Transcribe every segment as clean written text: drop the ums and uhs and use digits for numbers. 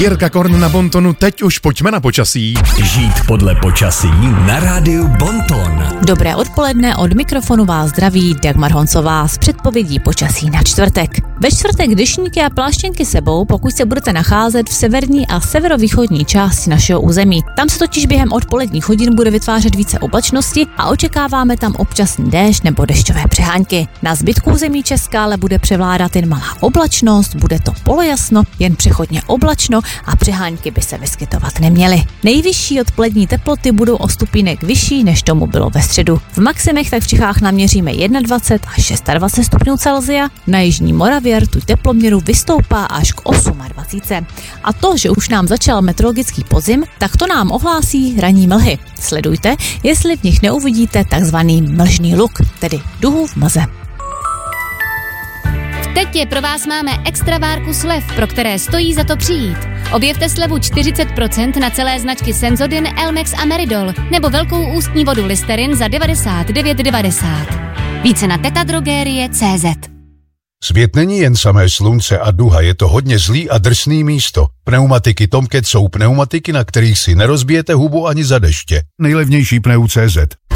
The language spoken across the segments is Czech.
Jirka Korn na Bontonu, teď už pojďme na počasí. Žít podle počasí na rádiu Bonton. Dobré odpoledne, od mikrofonu vás zdraví Dagmar Honcová s předpovědí počasí na čtvrtek. Ve čtvrtek deštníky a pláštěnky sebou, pokud se budete nacházet v severní a severovýchodní části našeho území. Tam se totiž během odpoledních hodin bude vytvářet více oblačnosti a očekáváme tam občasný déšť nebo dešťové přehánky. Na zbytku území Česka ale bude převládat jen malá oblačnost, bude to polojasno, jen přechodně oblačno a přehánky by se vyskytovat neměly. Nejvyšší odpolední teploty budou o stupínek vyšší, než tomu bylo ve středu. V maximech tak v Čechách naměříme 21 až 26 stupňů Celsia, na jižní Moravě rtuť teploměru vystoupá až k 28. A to, že už nám začal meteorologický podzim, tak to nám ohlásí ranní mlhy. Sledujte, jestli v nich neuvidíte takzvaný mlžný luk, tedy duhu v mlze. Teď pro vás máme extra várku slev, pro které stojí za to přijít. Objevte slevu 40% na celé značky Senzodin, Elmex a Meridol nebo velkou ústní vodu Listerin za 99,90. Více na tetadrogerie.cz. Svět není jen samé slunce a duha, je to hodně zlý a drsný místo. Pneumatiky Tomcat jsou pneumatiky, na kterých si nerozbijete hubu ani za deště. Nejlevnější Pneu.cz.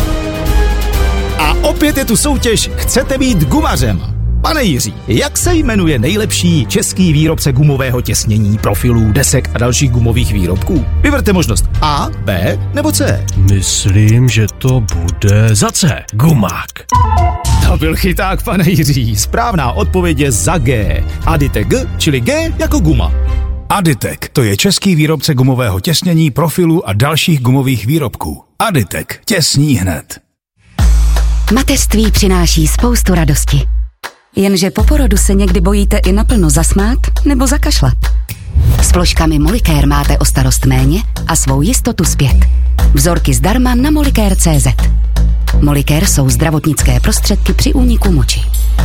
A opět je tu soutěž Chcete být gumařem? Pane Jiří, jak se jmenuje nejlepší český výrobce gumového těsnění, profilů, desek a dalších gumových výrobků? Vyberte možnost A, B nebo C. Myslím, že to bude za C. Gumák. To byl chyták, pane Jiří. Správná odpověď je za G. Aditek G, čili G jako guma. Aditek, to je český výrobce gumového těsnění, profilů a dalších gumových výrobků. Aditek, těsní hned. Mateřství přináší spoustu radosti. Jenže po porodu se někdy bojíte i naplno zasmát nebo zakašlat. S vložkami Molicare máte o starost méně a svou jistotu zpět. Vzorky zdarma na Molicare.cz. Molicare jsou zdravotnické prostředky při úniku moči.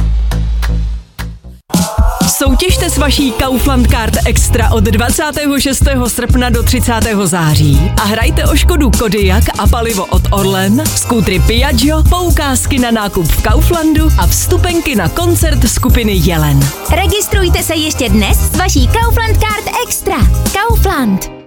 Soutěžte s vaší Kaufland Card Extra od 26. srpna do 30. září a hrajte o Škodu Kodiaq a palivo od Orlen, skútry Piaggio, poukázky na nákup v Kauflandu a vstupenky na koncert skupiny Jelen. Registrujte se ještě dnes s vaší Kaufland Card Extra. Kaufland.